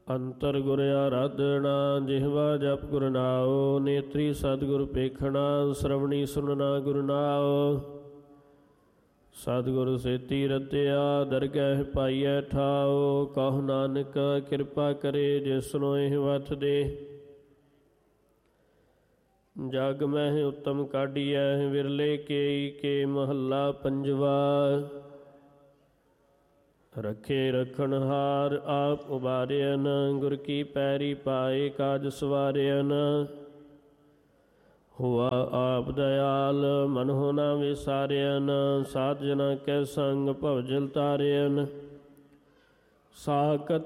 ਅੰਤਰ ਗੁਰ ਆਰਾਧਨਾ ਜਿਹਵਾ ਜਪ ਗੁਰ ਨਾਉ। ਨੇਤਰੀ ਸਤਿਗੁਰ ਪੇਖਣਾ ਸ਼ਰਵਣੀ ਸੁਨਣਾ ਗੁਰ ਨਾਉ। ਸਤਿਗੁਰ ਸੇਤੀ ਰਤਿਆ ਦਰਗਹਿ ਪਾਈਐ ਠਾਉ। ਕਹੁ ਨਾਨਕ ਕਿਰਪਾ ਕਰੇ ਜਿਸਨੋ ਇਹ ਵਤ ਦੇ। ਜਗ ਮਹਿ ਉੱਤਮ ਕਾਢੀਐ ਵਿਰਲੇ ਕੇਈ ਕੇ ਮਹੱਲਾ ਪੰਜਵਾ। ਰੱਖੇ ਰਖਣਹਾਰ ਆਪ ਉਬਾਰਿਆਨ ਗੁਰ ਕੀ ਪੈਰੀ ਪਾਏ ਕਾਜ ਸਵਾਰਿਆਨ। ਹੁਆ ਆਪ ਦਇਆਲ ਮਨਹੁ ਨਾ ਵਿਸਾਰਿਆਨ। ਸਾਧ ਜਨਾ ਕੈ ਸੰਗ ਭਵਜਲ ਤਾਰਿਆਨ। ਸਾਕਤ